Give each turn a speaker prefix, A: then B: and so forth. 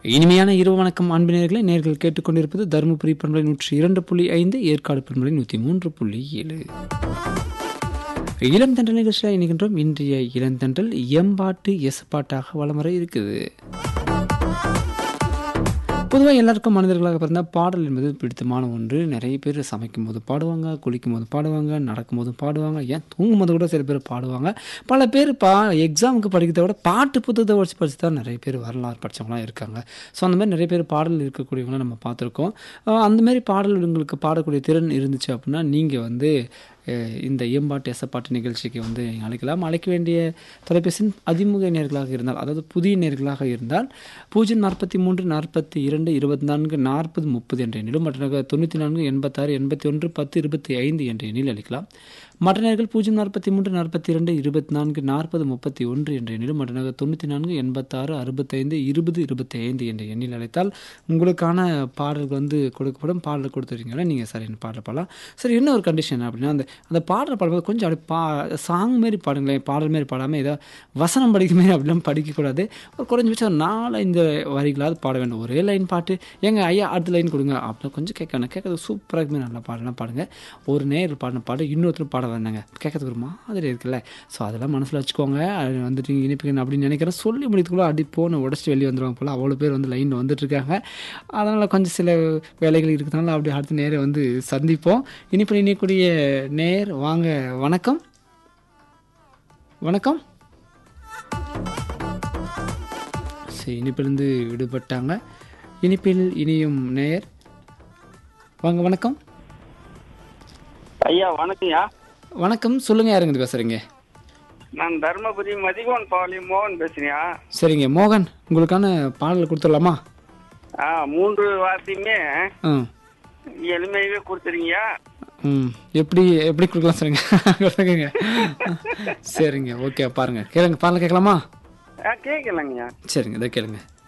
A: இனிமையான இரவு வணக்கம் அன்பினர்களை நேர்கள் கேட்டுக்கொண்டிருப்பது தருமபுரி பண்பலை 102.5 ஏற்காடு பண்பலை 103.7 இளம் தண்டல் நிகழ்ச்சியில் இணைகின்றோம். இன்றைய இளந்தண்டல் எம்பாட்டு எசப்பாட்டாக வலம் வர இருக்குது. பொதுவாக எல்லாருக்கும் மனிதர்களாக பிறந்தால் பாடல் என்பது பிடித்தமான ஒன்று. நிறைய பேர் சமைக்கும் போது பாடுவாங்க, குளிக்கும் போது பாடுவாங்க, நடக்கும் போதும் பாடுவாங்க, ஏன் தூங்கும் போது கூட சில பேர் பாடுவாங்க. பல பேர் எக்ஸாமுக்கு படிக்கிறத விட பாட்டு புத்தகத்தை படித்து தான் நிறைய பேர் வரலாறு படித்தவங்களாம் இருக்காங்க. ஸோ அந்த மாதிரி நிறைய பேர் பாடல் இருக்கக்கூடியவங்களாம் நம்ம பார்த்துருக்கோம். அந்தமாரி பாடல் உங்களுக்கு பாடக்கூடிய திறன் இருந்துச்சு அப்படின்னா நீங்கள் இந்த எம்பாட்டு எசப்பாட்டு நிகழ்ச்சிக்கு அழைக்கலாம். அழைக்க வேண்டிய தொலைபேசியின் அதிமுக நேர்களாக இருந்தால், அதாவது புதிய நேர்களாக இருந்தால் 043 42 24 40 30 என்ற எண்ணிலும், மற்ற 94 86 81 10 25 என்ற எண்ணில் அழைக்கலாம். மற்ற நேர்கள் 043 42 24 40 31 என்ற எண்ணிலும், மற்ற 94 86 65 20 25 என்ற எண்ணில் அழைத்தால் உங்களுக்கான பாடல்கள் கொடுக்கப்படும். பாடல் கொடுத்துருக்கீங்கன்னா நீங்கள் சரியான பாடல் பாடலாம். சரி, என்ன ஒரு கண்டிஷன் அப்படின்னா, அந்த பாடல் பாடும்போது கொஞ்சம் அப்படி சாங் மாரி பாடுங்களேன். பாடல் மாரி பாடாமல் ஏதோ வசனம் படிக்குமே அப்படிலாம் படிக்கக்கூடாது. ஒரு குறைஞ்சபட்சம் 4-5 வரிகளாவது பாட வேண்டும். ஒரே லைன் பாட்டு ஏங்க ஐயா அடுத்த லைன் கொடுங்க அப்படின்னா கொஞ்சம் கேட்கறது சூப்பராக நல்லா பாடலாம் பாடுங்க. ஒரு நேர் பாடின பாடு இன்னொருத்தர் பாட வந்தாங்க கேட்கறதுக்கு ஒரு மாதிரி இருக்குல்ல. ஸோ அதெல்லாம் மனசில் வச்சுக்கோங்க. இனிப்புங்க அப்படின்னு நினைக்கிறேன். சொல்லி முடித்துக்குள்ள அடி போன உடச்சிட்டு வெளியே வந்துடுவாங்க போல். அவ்வளோ பேர் லைனில் வந்துட்டுருக்காங்க. அதனால் கொஞ்சம் சில வேலைகள் இருக்கிறதுனால அப்படி அடுத்த நேரை சந்திப்போம். இனிப்பு இணையக்கூடிய நேர் வாங்க. வணக்கம். வணக்கம். சரி, இனிப்பிலிருந்து விடுபட்டாங்க. இனிப்பில் இனியும் நேயர் வாங்க. வணக்கம்
B: ஐயா. வணக்கம்யா.
A: வணக்கம், சொல்லுங்க. யாருங்க பேசுறீங்க?
B: நான் தர்மபுரி மதிகோன் பாவலி மோகன் பேசுறியா?
A: சரிங்க மோகன், உங்களுக்கான பாடல் கொடுத்துடலாமா?
B: 3 வார்த்தையுமே எளிமையாவே கொடுத்துறீங்க.
A: எப்படி கொடுக்கலாம் சொல்லுங்க. சரிங்க, ஓகே, பாருங்க, கேளுங்க. பாடல் கேட்கலாமா?
B: கேட்கலாங்கய்யா.
A: சரிங்க, இதை கேளுங்க.